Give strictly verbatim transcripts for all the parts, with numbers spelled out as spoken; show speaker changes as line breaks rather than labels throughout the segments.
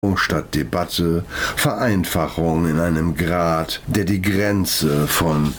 statt Debatte, Vereinfachung in einem Grad, der die Grenze von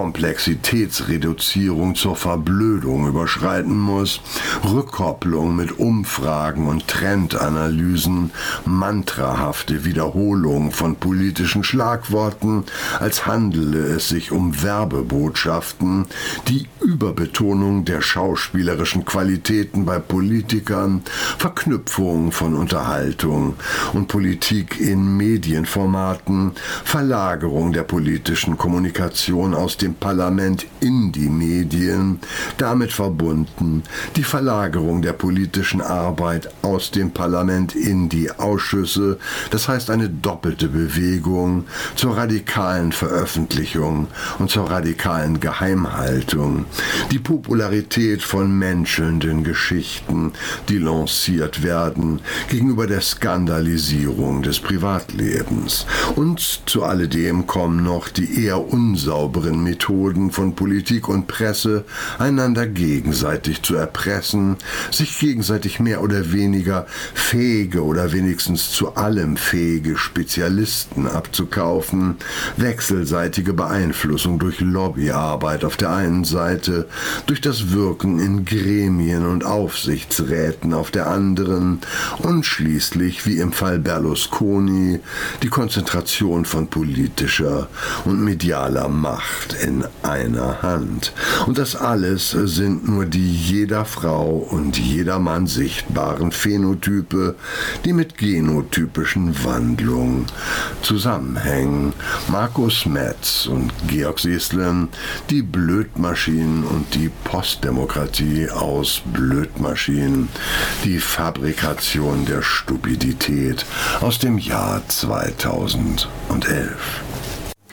Komplexitätsreduzierung zur Verblödung überschreiten muss, Rückkopplung mit Umfragen und Trendanalysen, mantrahafte Wiederholung von politischen Schlagworten, als handele es sich um Werbebotschaften, die Überbetonung der schauspielerischen Qualitäten bei Politikern, Verknüpfung von Unterhaltung und Politik in Medienformaten, Verlagerung der politischen Kommunikation aus dem Parlament in die Medien, damit verbunden die Verlagerung der politischen Arbeit aus dem Parlament in die Ausschüsse, das heißt eine doppelte Bewegung zur radikalen Veröffentlichung und zur radikalen Geheimhaltung, die Popularität von menschelnden Geschichten, die lanciert werden gegenüber der Skandalisierung des Privatlebens. Und zu alledem kommen noch die eher unsauberen Methoden von Politik und Presse, einander gegenseitig zu erpressen, sich gegenseitig mehr oder weniger fähige oder wenigstens zu allem fähige Spezialisten abzukaufen, wechselseitige Beeinflussung durch Lobbyarbeit auf der einen Seite, durch das Wirken in Gremien und Aufsichtsräten auf der anderen und schließlich, wie im Fall Berlusconi, die Konzentration von politischer und medialer Macht in einer Hand. Und das alles sind nur die jeder Frau und jeder Mann sichtbaren Phänotype, die mit genotypischen Wandlungen zusammenhängen. Markus Metz und Georg Seslin, die Blödmaschinen und die Postdemokratie aus Blödmaschinen, die Fabrikation der Stupidität aus dem Jahr zweitausendelf.